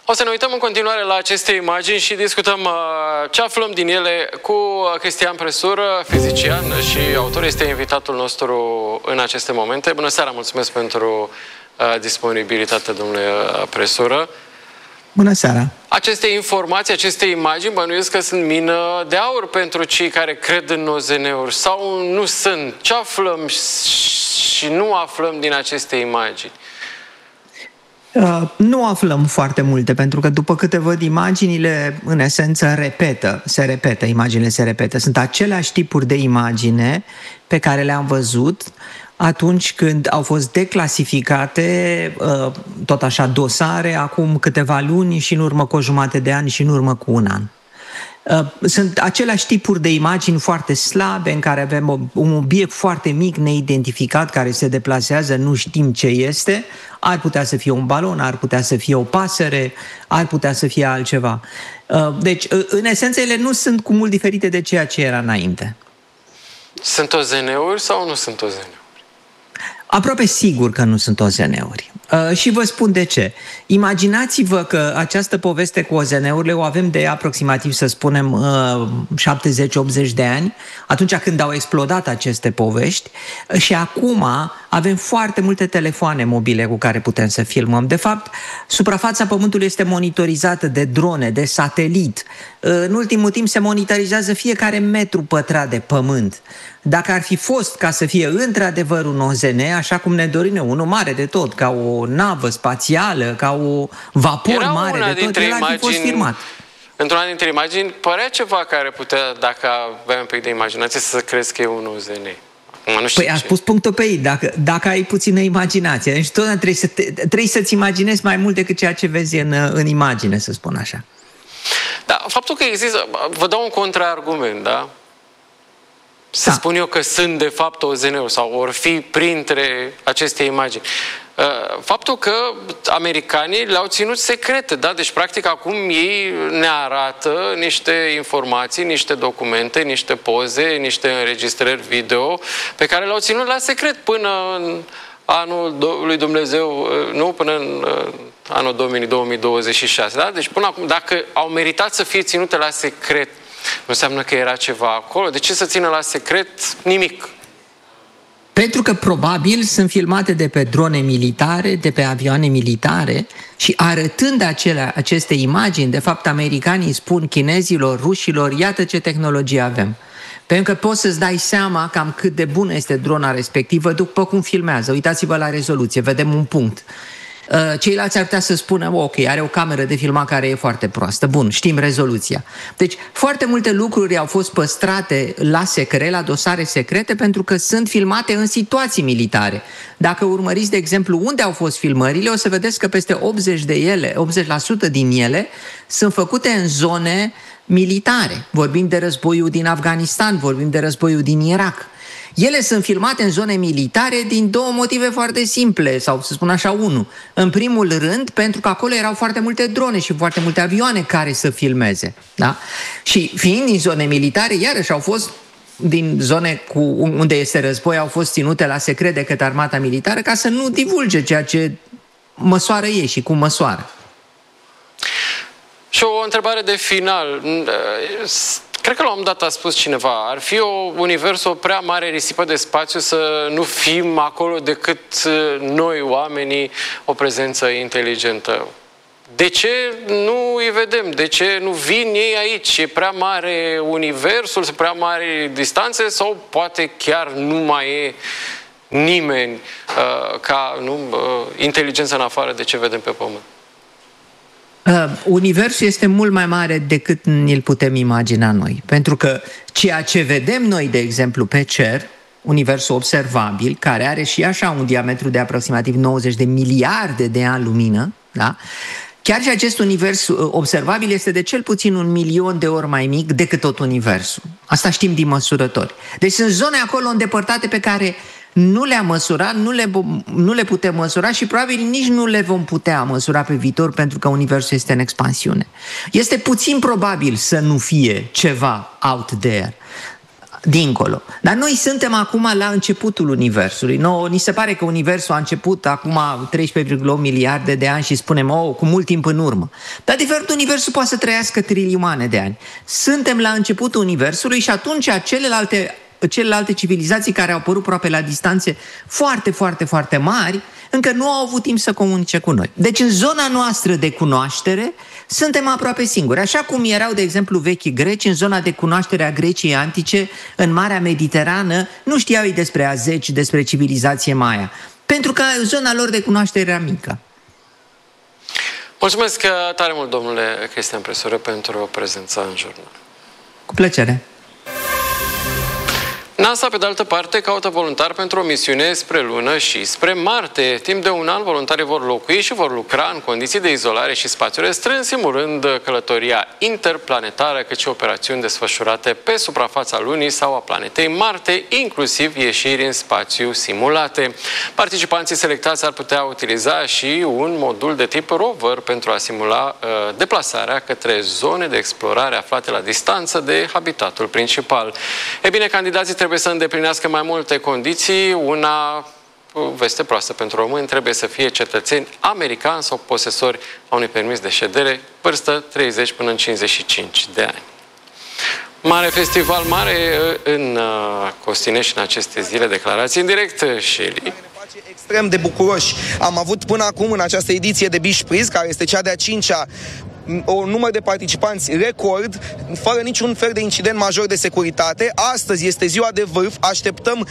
O să ne uităm în continuare la aceste imagini și discutăm ce aflăm din ele cu Cristian Presură, fizician și autor. Este invitatul nostru în aceste momente. Bună seara, mulțumesc pentru disponibilitate, domnule Presură. Bună seara! Aceste informații, aceste imagini, bănuiesc că sunt mină de aur pentru cei care cred în OZN-uri sau nu sunt? Ce aflăm și nu aflăm din aceste imagini? Nu aflăm foarte multe, pentru că după câte văd, imaginile în esență imaginile se repetă. Sunt aceleași tipuri de imagine pe care le-am văzut atunci când au fost declasificate, tot așa, dosare, acum câteva luni și în urmă cu o jumătate de ani și în urmă cu un an. Sunt aceleași tipuri de imagini foarte slabe în care avem un obiect foarte mic, neidentificat, care se deplasează, nu știm ce este. Ar putea să fie un balon, ar putea să fie o pasăre, ar putea să fie altceva. Deci, în esență, ele nu sunt cu mult diferite de ceea ce era înainte. Sunt OZN-uri sau nu sunt OZN-uri? Aproape sigur că nu sunt OZN-uri. Și vă spun de ce. Imaginați-vă că această poveste cu OZN-urile o avem de aproximativ, să spunem, 70-80 de ani, atunci când au explodat aceste povești, și acum avem foarte multe telefoane mobile cu care putem să filmăm. De fapt, suprafața Pământului este monitorizată de drone, de satelit. În ultimul timp se monitorizează fiecare metru pătrat de pământ. Dacă ar fi fost ca să fie într-adevăr un OZN, așa cum ne dorim, unul mare de tot, ca o navă spațială, ca o vapor mare de tot, el ar fi fost filmat. Într-una dintre imagini părea ceva care putea, dacă aveai un pic de imaginație, să crezi că e un OZN. Păi a spus punctul pe ei, dacă ai puțină imaginație. Deci tot trebuie să-ți imaginezi mai mult decât ceea ce vezi în imagine, să spun așa. Da, faptul că există, vă dau un contraargument, da? Să spun eu că sunt de fapt OZN-uri sau or fi printre aceste imagini. Faptul că americanii le-au ținut secrete, da? Deci practic acum ei ne arată niște informații, niște documente, niște poze, niște înregistrări video pe care le-au ținut la secret până în anul lui Dumnezeu, nu, până în anul 2026, da? Deci până acum, dacă au meritat să fie ținute la secret, nu înseamnă că era ceva acolo. De ce să țină la secret nimic? Pentru că probabil sunt filmate de pe drone militare, de pe avioane militare și arătând aceste imagini, de fapt americanii spun chinezilor, rușilor, iată ce tehnologie avem. Pentru că poți să-ți dai seama cam cât de bună este drona respectivă după cum filmează. Uitați-vă la rezoluție, vedem un punct. Ceilalți ar putea să spună, ok, are o cameră de filmat care e foarte proastă. Bun, știm rezoluția. Deci, foarte multe lucruri au fost păstrate la secret, la dosare secrete, pentru că sunt filmate în situații militare. Dacă urmăriți, de exemplu, unde au fost filmările, o să vedeți că peste 80% din ele sunt făcute în zone militare. Vorbim de războiul din Afganistan, vorbim de războiul din Irak. Ele sunt filmate în zone militare din două motive foarte simple, sau să spun așa, unul. În primul rând, pentru că acolo erau foarte multe drone și foarte multe avioane care să filmeze. Da? Și fiind din zone militare, iarăși au fost din zone unde este război, au fost ținute la secret de către armata militară ca să nu divulge ceea ce măsoară ei și cum măsoară. Și o întrebare de final. Cred că la un moment dat a spus cineva, ar fi universul o prea mare risipă de spațiu să nu fim acolo decât noi, oamenii, o prezență inteligentă. De ce nu îi vedem? De ce nu vin ei aici? E prea mare universul, sunt prea mari distanțe sau poate chiar nu mai e nimeni inteligență în afară de ce vedem pe Pământ? Universul este mult mai mare decât ni-l putem imagina noi. Pentru că ceea ce vedem noi, de exemplu, pe cer, universul observabil, care are și așa un diametru de aproximativ 90 de miliarde de ani lumină, da? Chiar și acest univers observabil este de cel puțin 1.000.000 de ori mai mic decât tot universul. Asta știm din măsurători. Deci sunt zone acolo îndepărtate pe care nu le-am măsurat, nu le putem măsura și probabil nici nu le vom putea măsura pe viitor pentru că universul este în expansiune. Este puțin probabil să nu fie ceva out there. dincolo. Dar noi suntem acum la începutul Universului. Ni se pare că Universul a început acum 13,8 miliarde de ani și spunem, cu mult timp în urmă. Dar de fapt Universul poate să trăiască trilioane de ani. Suntem la începutul Universului și atunci celelalte civilizații care au apărut aproape la distanțe foarte, foarte, foarte mari, încă nu au avut timp să comunice cu noi. Deci în zona noastră de cunoaștere suntem aproape singuri. Așa cum erau, de exemplu, vechii greci, în zona de cunoaștere a Greciei antice, în Marea Mediterană, nu știau ei despre azeci, despre civilizație Maia, pentru că zona lor de cunoaștere era mică. Mulțumesc tare mult, domnule Cristian Presură, pentru prezența în jurnal. Cu plăcere. NASA, pe de altă parte, caută voluntari pentru o misiune spre Lună și spre Marte. Timp de un an, voluntarii vor locui și vor lucra în condiții de izolare și spațiu restrâns, simulând călătoria interplanetară, cât și operațiuni desfășurate pe suprafața Lunii sau a planetei Marte, inclusiv ieșiri în spațiu simulate. Participanții selectați ar putea utiliza și un modul de tip rover pentru a simula deplasarea către zone de explorare aflate la distanță de habitatul principal. E bine, candidații trebuie să îndeplinească mai multe condiții. Una veste proastă pentru români, trebuie să fie cetățeni americani sau posesori a unui permis de ședere, vârstă 30 până în 55 de ani. Mare festival mare în Costinești în aceste zile, declarații în direct, Shelly. Extrem de bucuroși. Am avut până acum în această ediție de Beach Breeze, care este cea de-a 5-a, un număr de participanți record, fără niciun fel de incident major de securitate. Astăzi este ziua de vârf, așteptăm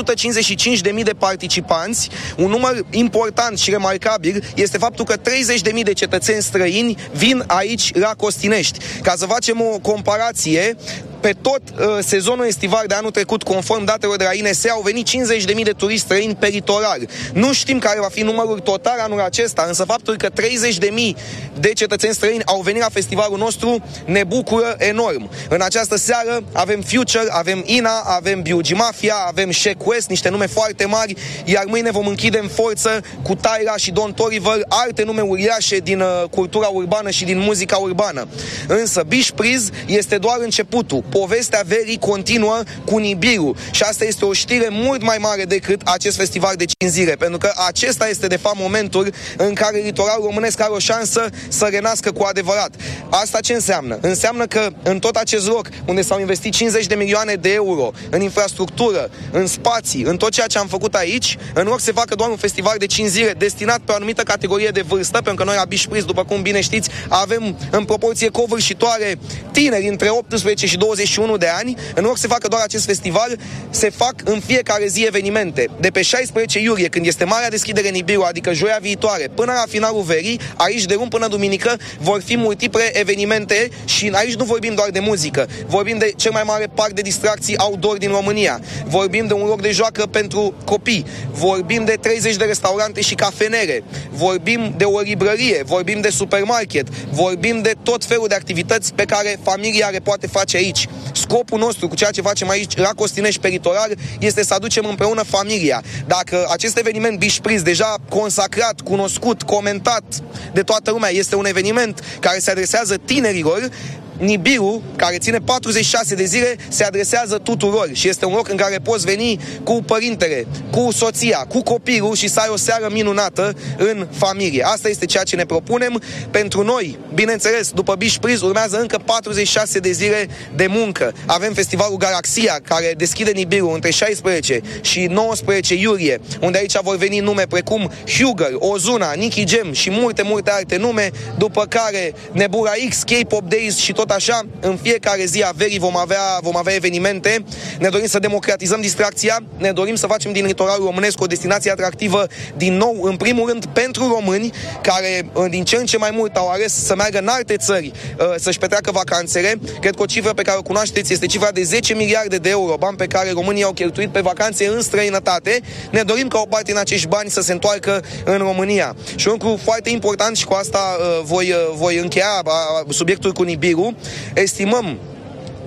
155.000 de participanți. Un număr important și remarcabil este faptul că 30.000 de cetățeni străini vin aici la Costinești. Ca să facem o comparație, pe tot sezonul estival de anul trecut, conform datelor de la INS, au venit 50.000 de turiști străini pe litoral. Nu știm care va fi numărul total anul acesta, însă faptul că 30.000 de cetățeni străini au venit la festivalul nostru ne bucură enorm. În această seară avem Future, avem Ina, avem B.U.G. Mafia, avem Sheck West, niște nume foarte mari, iar mâine vom închide în forță cu Tyla și Don Toliver, alte nume uriașe din cultura urbană și din muzica urbană. Însă Beach Breeze este doar începutul. Povestea verii continuă cu Nibiru și asta este o știre mult mai mare decât acest festival de 5 zile, pentru că acesta este de fapt momentul în care litoralul românesc are o șansă să renască cu adevărat. Asta ce înseamnă? Înseamnă că în tot acest loc unde s-au investit 50 de milioane de euro în infrastructură, în spații, în tot ceea ce am făcut aici, în loc să facă doar un festival de 5 zile destinat pe o anumită categorie de vârstă, pentru că noi la Beach Breeze, după cum bine știți, avem în proporție covârșitoare tineri între 18 și 21 de ani, în loc să facă doar acest festival, se fac în fiecare zi evenimente. De pe 16 iulie, când este marea deschidere Nibiru, adică joia viitoare, până la finalul verii, aici de luni până duminică vor fi multiple evenimente și aici nu vorbim doar de muzică, vorbim de cel mai mare parc de distracții outdoor din România, vorbim de un loc de joacă pentru copii, vorbim de 30 de restaurante și cafenere, vorbim de o librărie, vorbim de supermarket, vorbim de tot felul de activități pe care familia le poate face aici. Scopul nostru cu ceea ce facem aici la Costinești pe litoral este să aducem împreună familia. Dacă acest eveniment Beach Breeze, deja consacrat, cunoscut, comentat de toată lumea, este un eveniment care se adresează tinerilor, Nibiru, care ține 46 de zile, se adresează tuturor și este un loc în care poți veni cu părintele, cu soția, cu copilul și să ai o seară minunată în familie. Asta este ceea ce ne propunem pentru noi. Bineînțeles, după Beach Breeze urmează încă 46 de zile de muncă. Avem festivalul Galaxia, care deschide Nibiru între 16 și 19 iulie, unde aici vor veni nume precum Huger, Ozuna, Nicky Jam și multe, multe alte nume, după care Nebula X, K-Pop Days și tot așa, în fiecare zi a verii vom avea evenimente. Ne dorim să democratizăm distracția, ne dorim să facem din litoralul românesc o destinație atractivă din nou, în primul rând pentru români, care din ce în ce mai mult au ales să meargă în alte țări să-și petreacă vacanțele. Cred că o cifră pe care o cunoașteți este cifra de 10 miliarde de euro, bani pe care românii au cheltuit pe vacanțe în străinătate. Ne dorim ca o parte din acești bani să se întoarcă în România. Și un lucru foarte important, și cu asta voi încheia subiectul cu Nibiru, estimăm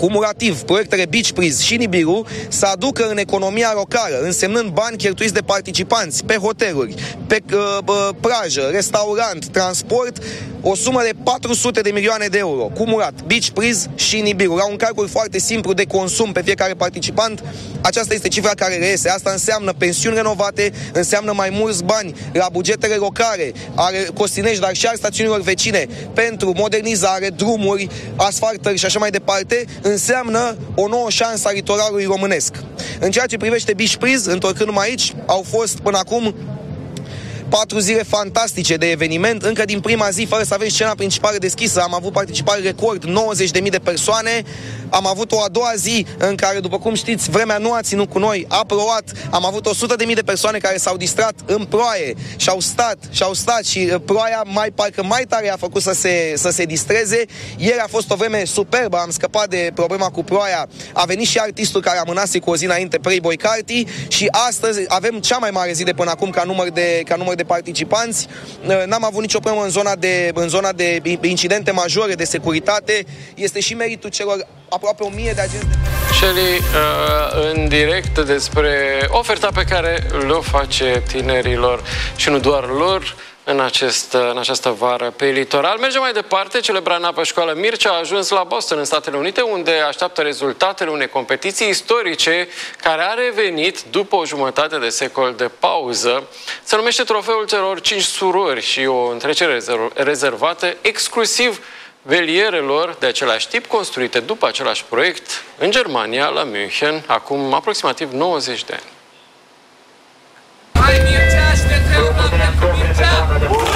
cumulativ, proiectele Beach Breeze și Nibiru să aducă în economia locală, însemnând bani cheltuiți de participanți pe hoteluri, pe plajă, restaurant, transport, o sumă de 400 de milioane de euro, cumulat, Beach Breeze și Nibiru. La un calcul foarte simplu de consum pe fiecare participant, aceasta este cifra care reiese. Asta înseamnă pensiuni renovate, înseamnă mai mulți bani la bugetele locale, ale Costinești, dar și al stațiunilor vecine, pentru modernizare, drumuri, asfaltări și așa mai departe, înseamnă o nouă șansă a litoralului românesc. În ceea ce privește Beach Breeze, întorcându-mă aici, au fost până acum 4 zile fantastice de eveniment. Încă din prima zi, fără să avem scena principală deschisă, am avut participare record, 90.000 de persoane. Am avut o a doua zi în care, după cum știți, vremea nu a ținut cu noi, a plouat. Am avut 100.000 de persoane care s-au distrat în ploaie și au stat și ploaia parcă mai tare a făcut să se distreze. Ieri a fost o vreme superbă, am scăpat de problema cu ploaia. A venit și artistul care amânase cu o zi înainte, Playboy Carti, și astăzi avem cea mai mare zi de până acum ca număr de participanți. N-am avut nicio problemă în zona de incidente majore de securitate. Este și meritul celor aproape 1000 de agenți de... Shelly, în direct despre oferta pe care le-o face tinerilor și nu doar lor în această vară pe litoral. Mergem mai departe. Celebrana pe școală Mircea a ajuns la Boston, în Statele Unite, unde așteaptă rezultatele unei competiții istorice care a revenit după o jumătate de secol de pauză. Se numește Trofeul celor 5 surori și o întrecere rezervată exclusiv velierelor de același tip, construite după același proiect în Germania, la München, acum aproximativ 90 de ani. Hai Mircea, și te trebuie la Mircea!